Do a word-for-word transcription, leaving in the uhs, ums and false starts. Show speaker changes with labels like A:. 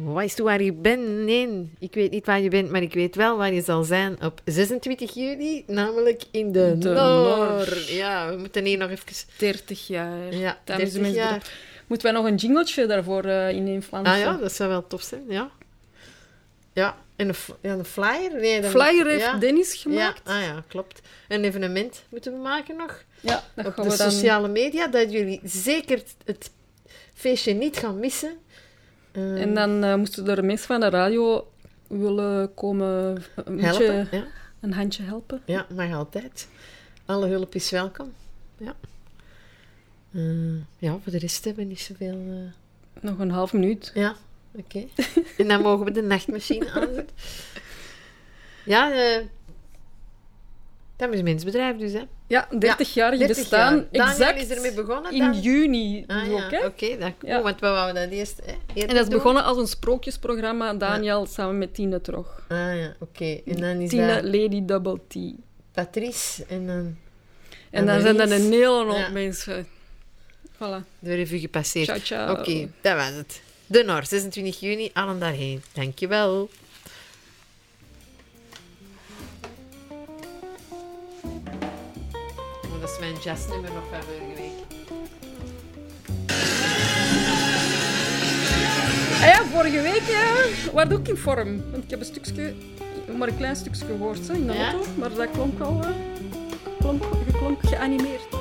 A: Wat is het waar je bent? Nee, ik weet niet waar je bent, maar ik weet wel waar je zal zijn op zesentwintig juni, namelijk in de,
B: De
A: Noor.
B: Noor.
A: Ja, we moeten hier nog even...
B: dertig jaar.
A: Ja,
B: Dames en
A: dertig
B: heren.
A: jaar.
B: Moeten wij nog een jingletje daarvoor uh, in een Vlaamse?
A: Ah ja, dat zou wel tof zijn, ja. Ja, en een, ja, een flyer? Nee, dat
B: flyer
A: moet,
B: heeft
A: ja.
B: Dennis gemaakt.
A: Ja, ah ja, klopt. Een evenement moeten we maken nog.
B: Ja, dat
A: op
B: gaan
A: de
B: we dan...
A: sociale media, dat jullie zeker het feestje niet gaan missen. Uh,
B: en dan uh, moesten er mensen van de radio willen komen een,
A: helpen,
B: beetje,
A: ja.
B: een handje helpen.
A: Ja, mag altijd. Alle hulp is welkom. Ja. Uh, ja, voor de rest hebben we niet zoveel... Uh...
B: Nog een half minuut.
A: Ja, oké. Okay. En dan mogen we de nachtmachine aanzetten. Ja, uh, dat is een mensbedrijf dus, hè?
B: Ja, dertig-jarig
A: ja,
B: bestaan.
A: Jaar.
B: Exact
A: is ermee begonnen.
B: in
A: dan...
B: juni.
A: Ah,
B: dus
A: ja.
B: ook, hè?
A: Oké, okay, dat
B: ja.
A: oh, want we wouden dat eerst... Hè,
B: en dat is
A: doen.
B: begonnen als een sprookjesprogramma. Daniel ja. samen met Tine Trog.
A: Ah ja, oké. Okay. En dan is
B: Tine,
A: dat...
B: Lady Double T.
A: Patrice en dan...
B: En dan zijn er een hele hoop ja. mensen. Voilà.
A: De revue gepasseerd.
B: Ciao, ciao.
A: Oké, okay, dat was het. De Noor, zesentwintig juni, allen daarheen. Dankjewel. Oh, dat is mijn jazznummer nog van vorige week.
B: Ah ja, vorige week ja, was het ook in vorm. Want ik heb een stukje, maar een klein stukje gehoord hè, in de
A: ja?
B: auto. Maar dat klonk al uh, klonk, klonk geanimeerd.